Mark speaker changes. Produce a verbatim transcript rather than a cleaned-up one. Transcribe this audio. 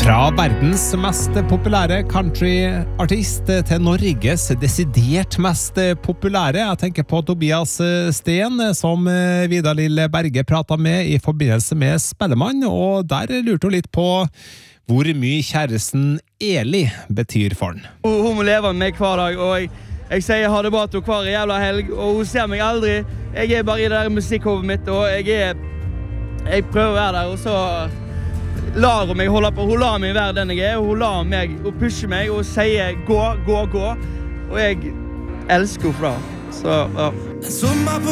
Speaker 1: Fra verdens mest populære countryartist til Norges desidert mest populære. Jeg tenker på Tobias Sten, som Vidar Lill Berge pratet med i forbindelse med Spellemann, og der lurte hun litt på hvor mye kjæresten Eli betyr for han.
Speaker 2: Hun, hun må leve med meg hver dag, og jeg, jeg sier ha det bra til hver jævla helg, og hun ser meg aldri. Jeg er bare i det der musikkhovet mitt, og jeg er... Jeg prøver å være der, og så lar hun meg holde på. Hun lar meg være den jeg er, og hun lar meg, og pusher meg, og sier gå, gå, gå. Og jeg elsker henne for det. Så, ja.